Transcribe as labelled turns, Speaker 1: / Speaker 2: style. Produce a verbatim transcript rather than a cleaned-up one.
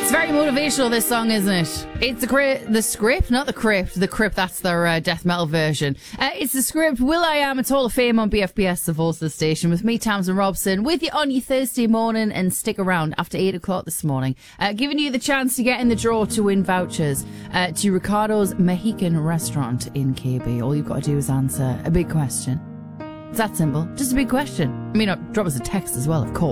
Speaker 1: It's very motivational, this song, isn't it? It's the cri- the script, not the crypt. The crypt, that's their uh, death metal version. Uh, it's the script. will.i.am, it's Hall of Fame on B F B S, the voice of the station, with me, Tamsin Robson, with you on your Thursday morning, and stick around after eight o'clock this morning, uh, giving you the chance to get in the draw to win vouchers uh, to Ricardo's Mexican restaurant in K B. All you've got to do is answer a big question. It's that simple. Just a big question. I mean, drop us a text as well, of course.